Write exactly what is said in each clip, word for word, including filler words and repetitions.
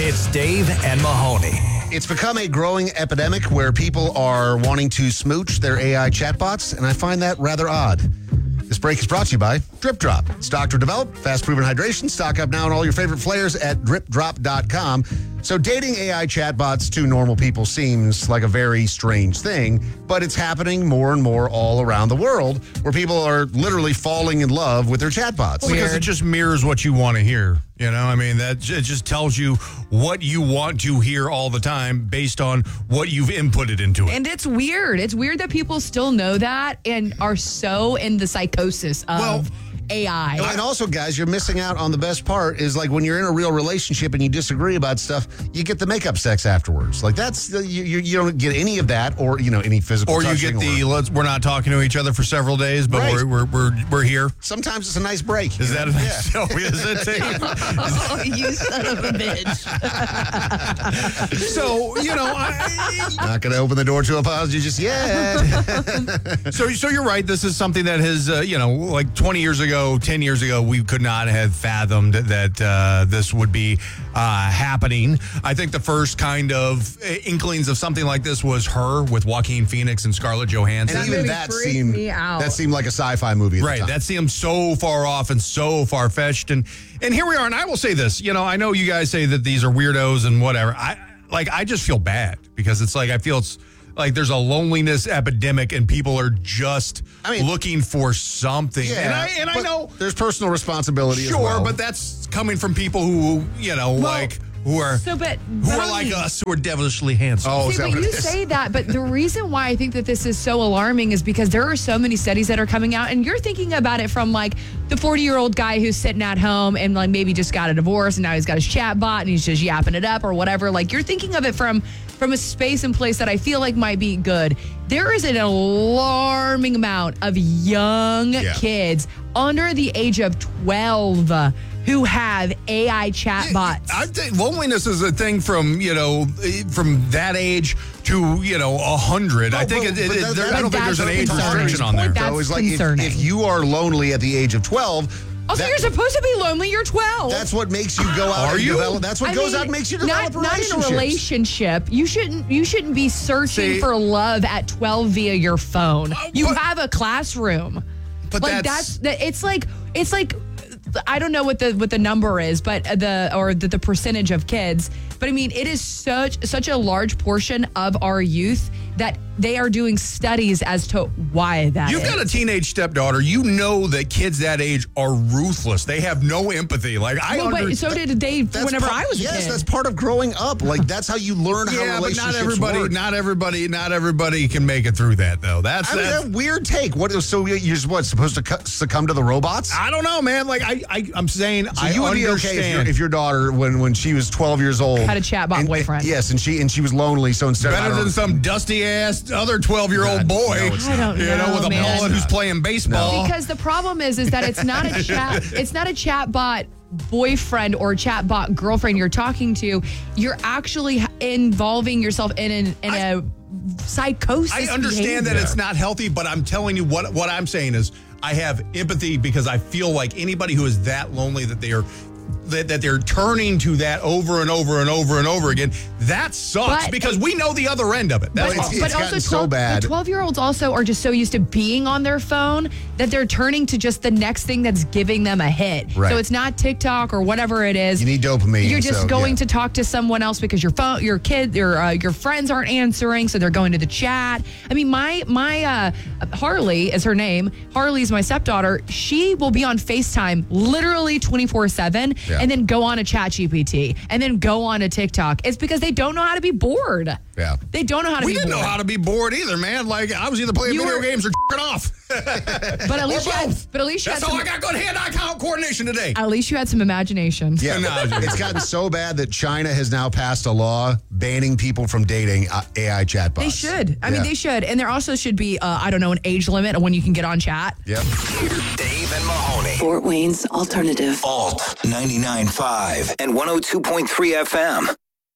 It's Dave and Mahoney. It's become a growing epidemic where people are wanting to smooch their A I chatbots, and I find that rather odd. This break is brought to you by Drip Drop. It's doctor developed, fast proven hydration. Stock up now on all your favorite flavors at drip drop dot com. So dating A I chatbots to normal people seems like a very strange thing, but it's happening more and more all around the world where people are literally falling in love with their chatbots. Well, because it just mirrors what you want to hear. You know, I mean, that it just tells you what you want to hear all the time based on what you've inputted into it. And it's weird. It's weird that people still know that and are so in the psychosis of Well, A I. And also, guys, you're missing out on the best part is like when you're in a real relationship and you disagree about stuff, you get the makeup sex afterwards. Like that's, you, you, you don't get any of that or, you know, any physical Or you touching get the, or, let's, we're not talking to each other for several days, but Right. we're, we're, we're, we're here. sometimes it's a nice break. Is that a yeah. so is it, Dave? Oh, you son of a bitch. So, you know, I, Not going to open the door to apology just yet. so, so you're right. This is something that has, uh, you know, like twenty years ago, ten years ago, we could not have fathomed that uh, this would be uh, happening. I think the first kind of inklings of something like this was Her with Joaquin Phoenix and Scarlett Johansson. And even movie that freaked seemed me out. that seemed like a sci-fi movie at Right, the time. that seems so far off and so far fetched, and and here we are. And I will say this, you know, I know you guys say that these are weirdos and whatever. I like, I just feel bad because it's like I feel it's like there's a loneliness epidemic and people are just I mean, looking for something. Yeah, and I and I but know, there's personal responsibility sure, as well. but that's coming from people who you know like who are So, but who are like Ronnie- us who are devilishly handsome. Oh, is See, that but what you it is? say that, but the reason why I think that this is so alarming is because there are so many studies that are coming out, and you're thinking about it from like the forty-year-old guy who's sitting at home and like maybe just got a divorce and now he's got his chat bot and he's just yapping it up or whatever. Like you're thinking of it from from a space and place that I feel like might be good. There is an alarming amount of young Yeah. kids under the age of twelve who have A I chatbots. I think loneliness is a thing from you know from that age to you know a hundred. I think but- it, it, but it- that- there, that- I don't think there's an that's age concerning. restriction on there. That's So it's like if, concerning. if you are lonely at the age of twelve, Also, that- you're supposed to be lonely. You're twelve. that's what makes you go out Are and you? develop. That's what I goes mean, out and makes you not, develop not in a relationships. relationship. You shouldn't. You shouldn't be searching See- for love at twelve via your phone. You but- have a classroom. But like that's- that's, it's like it's like I don't know what the what the number is, but the or the, the percentage of kids. But I mean, it is such such a large portion of our youth that they are doing studies as to why that You've is. got a teenage stepdaughter. You know that kids that age are ruthless. They have no empathy. Like I well, under- but so did they That's whenever part- I was a yes, kid. that's part of growing up. Like that's how you learn how yeah, but relationships not everybody, work. not everybody, not everybody can make it through that though. That's I mean, that's. that weird take. What? So you're what supposed to cu- succumb to the robots? I don't know, man. Like I, I I'm saying, So I you would be understand. okay if your, if your daughter, when when she was twelve years old, Had a chatbot and- boyfriend. Yes, and she and she was lonely. So instead of I Better don't than know, some dusty ass other twelve year old God, boy. no, it's I don't you know, know, with a man. mullet who's playing baseball. Because the problem is, is that it's not a chat. It's not a chatbot boyfriend or chatbot girlfriend you're talking to. You're actually involving yourself in an, in I- a psychosis. I understand that behavior. it's not healthy, but I'm telling you what what I'm saying is I have empathy because I feel like anybody who is that lonely that they are that, that they're turning to that over and over and over and over again. That sucks But- because we know the other end of it. That's But all. it's- it's gotten so bad. the twelve-year-olds also are just so used to being on their phone that they're turning to just the next thing that's giving them a hit. Right. So it's not TikTok or whatever it is. You need dopamine, You're just so, going yeah. to talk to someone else because your phone, your kid, your uh, your friends aren't answering, so they're going to the chat. I mean, my my uh, Harley is her name. Harley's my stepdaughter. She will be on FaceTime literally twenty-four seven, Yeah. and then go on a Chat G P T, and then go on a TikTok. It's because they don't know how to be bored. Yeah. They don't know how to we be didn't bored. know how to be bored either, man. Like I was either playing You video were- games or jerking off. But at least Or you had, both. but at least you That's had how some, I got good hand-eye coordination today. at least you had some imagination. Yeah, No, it's gotten so bad that China has now passed a law banning people from dating uh, A I chatbots. They should. I Yeah. mean, they should. And there also should be, uh, I don't know, an age limit on when you can get on chat. Yep. Dave and Mahoney. Fort Wayne's Alternative. Alt ninety-nine point five and one oh two point three F M.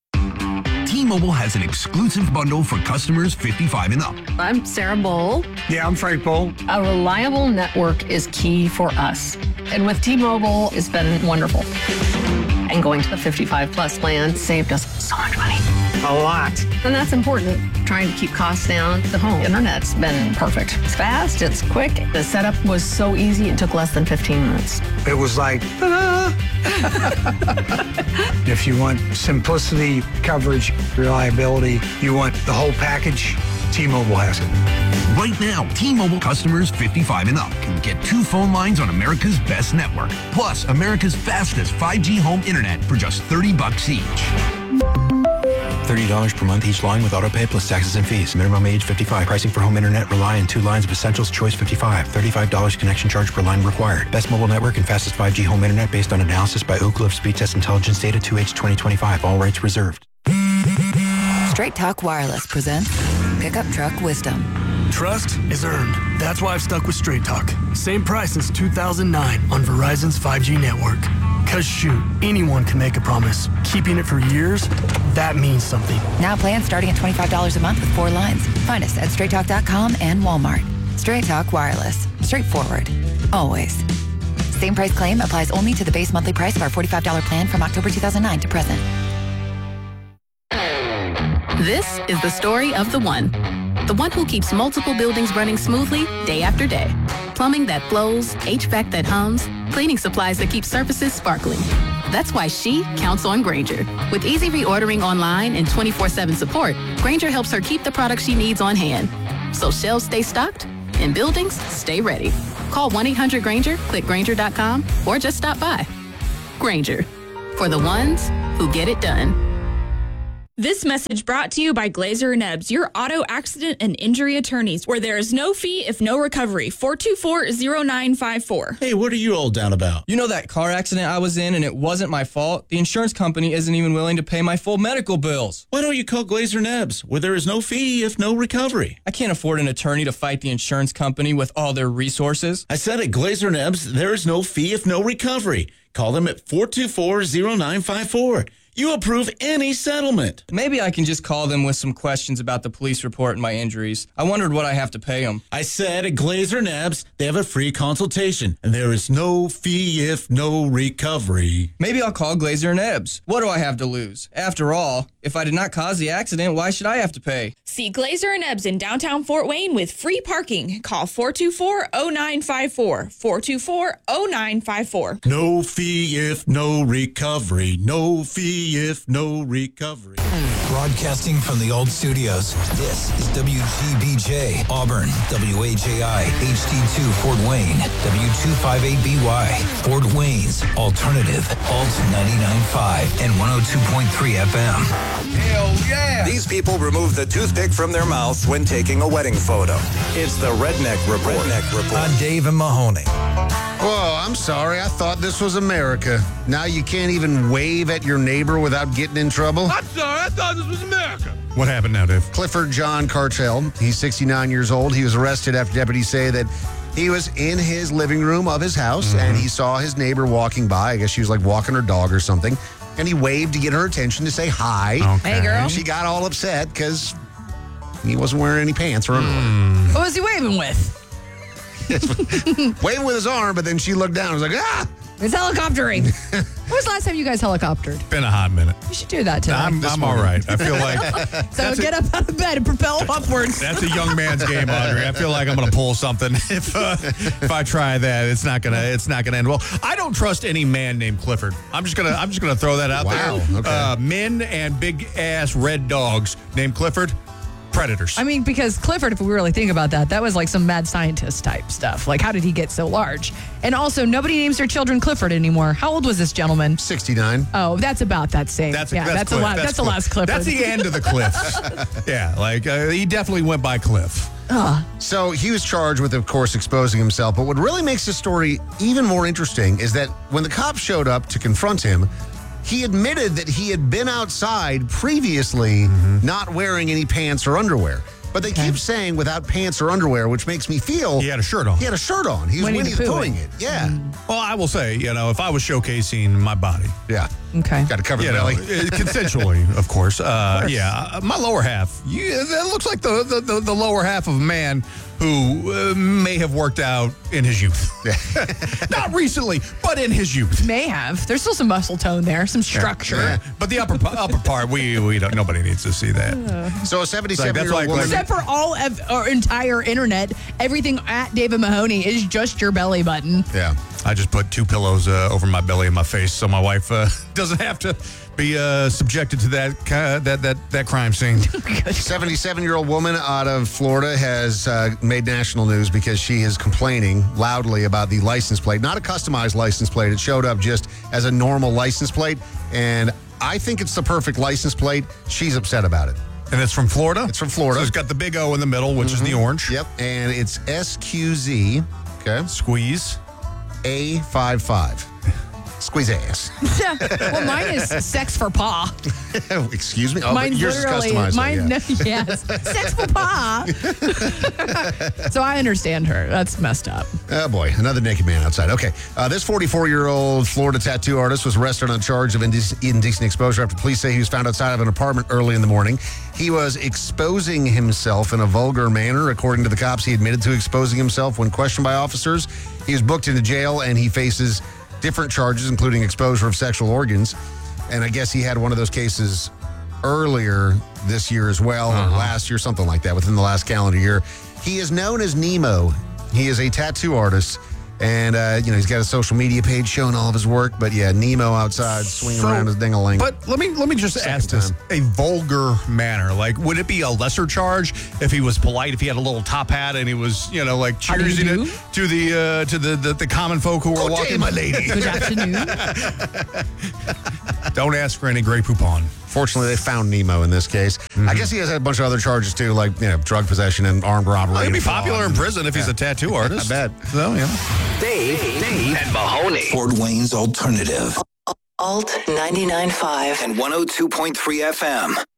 T-Mobile has an exclusive bundle for customers fifty-five and up. I'm Sarah Bowl. Yeah, I'm Frank Bowl. A reliable network is key for us. And with T-Mobile, it's been wonderful. And And going to the fifty-five plus plan saved us so much money. A lot. And that's important. Trying to keep costs down. The home internet's been perfect. It's fast, it's quick. The setup was so easy, it took less than fifteen minutes. It was like, ta-da! If you want simplicity, coverage, reliability, you want the whole package, T-Mobile has it. Right now, T-Mobile customers fifty-five and up can get two phone lines on America's best network, plus America's fastest five G home internet for just thirty bucks each. thirty dollars per month each line with autopay plus taxes and fees. Minimum age fifty-five. Pricing for home internet rely on two lines of Essentials Choice fifty-five. thirty-five dollars connection charge per line required. Best mobile network and fastest five G home internet based on analysis by Oak Cliff Speed Test Intelligence Data two H twenty twenty-five. All rights reserved. Straight Talk Wireless presents Pickup Truck Wisdom. Trust is earned. That's why I've stuck with Straight Talk. Same price since two thousand nine on Verizon's five G network. Cause shoot, anyone can make a promise. Keeping it for years, that means something. Now plans starting at twenty-five dollars a month with four lines. Find us at straight talk dot com and Walmart. Straight Talk Wireless. Straightforward. Always. Same price claim applies only to the base monthly price of our forty-five dollars plan from October two thousand nine to present. This is the story of the one. The one who keeps multiple buildings running smoothly day after day. Plumbing that flows, H V A C that hums, cleaning supplies that keep surfaces sparkling. That's why she counts on Grainger. With easy reordering online and twenty-four seven support, Grainger helps her keep the products she needs on hand. So shelves stay stocked and buildings stay ready. Call one eight hundred Grainger, click Grainger dot com, or just stop by. Grainger, for the ones who get it done. This message brought to you by Glazer and Ebbs, your auto accident and injury attorneys, where there is no fee if no recovery. four two four, zero nine five four. Hey, what are you all down about? You know that car accident I was in and it wasn't my fault? The insurance company isn't even willing to pay my full medical bills. Why don't you call Glazer and Ebbs, where there is no fee if no recovery? I can't afford an attorney to fight the insurance company with all their resources. I said at Glazer and Ebbs, there is no fee if no recovery. Call them at four two four, zero nine five four. You approve any settlement. Maybe I can just call them with some questions about the police report and my injuries. I wondered what I have to pay them. I said at Glazer and Ebbs, they have a free consultation, and there is no fee if no recovery. Maybe I'll call Glazer and Ebbs. What do I have to lose? After all, if I did not cause the accident, why should I have to pay? See Glazer and Ebbs in downtown Fort Wayne with free parking. Call four two four, zero nine five four. four two four, zero nine five four. No fee if no recovery. No fee if no recovery. Broadcasting from the old studios, this is W G B J Auburn, W A J I H D two Fort Wayne, W two fifty-eight B Y Fort Wayne's alternative Alt ninety-nine point five and one oh two point three F M. Hell yeah! These people remove the toothpick from their mouths when taking a wedding photo. It's the Redneck Report. Redneck Report. On Dave and Mahoney. Whoa, I'm sorry. I thought this was America. Now you can't even wave at your neighbor without getting in trouble? I'm sorry. I thought this was America. What happened now, Dave? Clifford John Cartel. He's sixty-nine years old. He was arrested after deputies say that he was in his living room of his house mm-hmm. and he saw his neighbor walking by. I guess she was like walking her dog or something. And he waved to get her attention to say hi. Okay. Hey, girl. She got all upset because he wasn't wearing any pants or underwear. Mm. What was he waving with? Waving with his arm, but then she looked down and was like, ah! It's helicoptering. When was the last time you guys helicoptered? Been a hot minute. You should do that today. I'm, I'm all right. I feel like... so get a, up out of bed and propel upwards. That's a young man's game, Audrey. I feel like I'm going to pull something if uh, if I try that. It's not gonna It's not gonna end well. I don't trust any man named Clifford. I'm just gonna I'm just gonna throw that out wow. there. Okay. Uh, men and big ass red dogs named Clifford. Predators. I mean, because Clifford, if we really think about that, that was like some mad scientist type stuff. Like, how did he get so large? And also, nobody names their children Clifford anymore. How old was this gentleman? sixty-nine. Oh, that's about that same. That's a, yeah, that's, that's, Cliff. a lot. That's, that's the last Clifford. That's the end of the Cliffs. Yeah, like uh, he definitely went by Cliff. Uh. So he was charged with, of course, exposing himself. But what really makes this story even more interesting is that when the cops showed up to confront him, he admitted that he had been outside previously mm-hmm. not wearing any pants or underwear. But they okay. keep saying without pants or underwear, which makes me feel... He had a shirt on. He had a shirt on. He was Winnie Winnie the Poohing it. Yeah. Mm. Well, I will say, you know, if I was showcasing my body... Yeah. Okay. Got to cover You the know, belly. uh, consensually, of course. Uh, yeah, my lower half. You, that looks like the, the, the, the lower half of a man who uh, may have worked out in his youth. Not recently, but in his youth. May have. There's still some muscle tone there, some structure. Yeah. But the upper upper part, we we don't. Nobody needs to see that. So a seventy-seven-year-old Like, woman. Except for all of our entire internet, everything at David Mahoney is just your belly button. Yeah. I just put two pillows uh, over my belly and my face, so my wife uh, doesn't have to be uh, subjected to that uh, that that that crime scene. seventy-seven-year-old woman out of Florida has uh, made national news because she is complaining loudly about the license plate. Not a customized license plate. It showed up just as a normal license plate, and I think it's the perfect license plate. She's upset about it. And it's from Florida? It's from Florida. So it's got the big O in the middle, which mm-hmm. is the orange. Yep, and it's S Q Z, okay? Squeeze. A fifty-five. Squeeze ass. Well, mine is sex for pa. Excuse me? Oh, Mine's yours is literally, customized. mine, yeah. no, yes, sex for pa. So I understand her. That's messed up. Oh, boy. Another naked man outside. Okay. Uh, this forty-four-year-old Florida tattoo artist was arrested on charge of indec- indecent exposure after police say he was found outside of an apartment early in the morning. He was exposing himself in a vulgar manner. According to the cops, he admitted to exposing himself when questioned by officers. He was booked into jail, and he faces different charges, including exposure of sexual organs. And I guess he had one of those cases earlier this year as well, uh-huh. or last year, something like that, within the last calendar year. He is known as Nemo. He is a tattoo artist. And, uh, you know, he's got a social media page showing all of his work. But, yeah, Nemo outside swinging So, around his ding-a-ling. But let me let me just Second ask this. time. A vulgar manner. Like, would it be a lesser charge if he was polite, if he had a little top hat and he was, you know, like How do you cheersing do? it to the uh, to the, the, the common folk who were Good walking? day, my lady. Good afternoon. Don't ask for any Grey Poupon. Fortunately, they found Nemo in this case. Mm-hmm. I guess he has had a bunch of other charges, too, like, you know, drug possession and armed robbery. Well, he'd be and fraud. popular in prison if he's Yeah. a tattoo artist. I bet. So, yeah. Dave, Dave, and Mahoney. Fort Wayne's Alternative. Alt ninety-nine point five And one oh two point three F M.